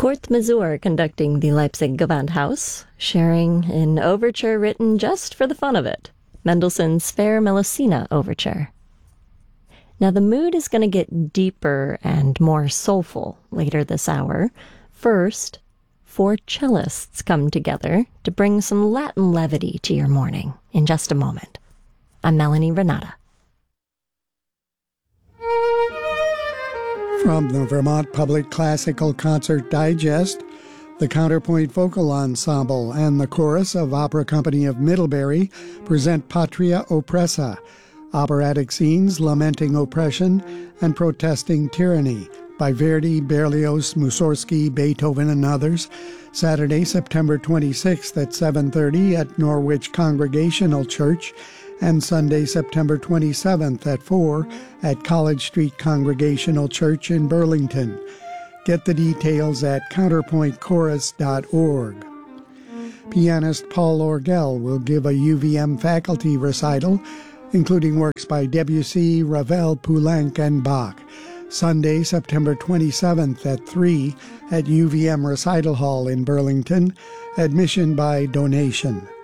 Kurt Masur conducting the Leipzig Gewandhaus, sharing an overture written just for the fun of it, Mendelssohn's Fair Melusina Overture. Now the mood is going to get deeper and more soulful later this hour. First, 4 cellists come together to bring some Latin levity to your morning in just a moment. I'm Melanie Renata. From the Vermont Public Classical Concert Digest, the Counterpoint Vocal Ensemble and the Chorus of Opera Company of Middlebury present Patria Oppressa, operatic scenes lamenting oppression and protesting tyranny by Verdi, Berlioz, Mussorgsky, Beethoven, and others, Saturday, September 26th at 7:30 at Norwich Congregational Church, and Sunday, September 27th at 4 at College Street Congregational Church in Burlington. Get the details at counterpointchorus.org. Pianist Paul Orgel will give a UVM faculty recital, including works by Debussy, Ravel, Poulenc, and Bach. Sunday, September 27th at 3 at UVM Recital Hall in Burlington. Admission by donation.